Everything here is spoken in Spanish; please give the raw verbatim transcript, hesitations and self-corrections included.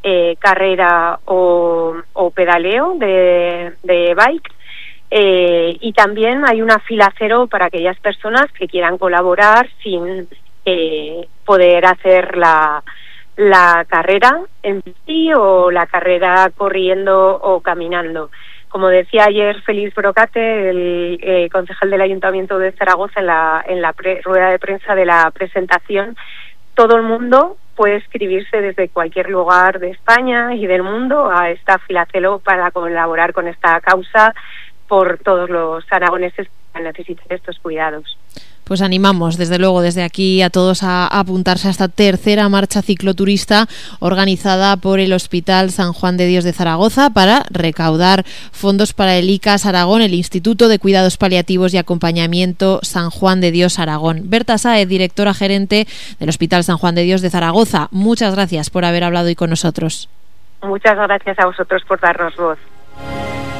eh, carrera o, o pedaleo de, de bike. Eh, y también hay una fila cero para aquellas personas que quieran colaborar sin eh, poder hacer la, la carrera en sí o la carrera corriendo o caminando. Como decía ayer Félix Brocate, el eh, concejal del Ayuntamiento de Zaragoza, en la, en la pre, rueda de prensa de la presentación, todo el mundo puede inscribirse desde cualquier lugar de España y del mundo a esta fila cero para colaborar con esta causa por todos los aragoneses que necesitan estos cuidados. Pues animamos, desde luego, desde aquí a todos a apuntarse a esta tercera marcha cicloturista organizada por el Hospital San Juan de Dios de Zaragoza para recaudar fondos para el I C A S Aragón, el Instituto de Cuidados Paliativos y Acompañamiento San Juan de Dios Aragón. Berta Sáez, directora gerente del Hospital San Juan de Dios de Zaragoza, muchas gracias por haber hablado hoy con nosotros. Muchas gracias a vosotros por darnos voz.